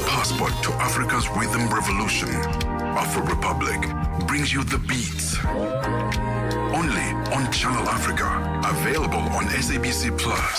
passport to Africa's rhythm revolution. Afro Republic brings you the beats. Only on Channel Africa. Available on SABC Plus.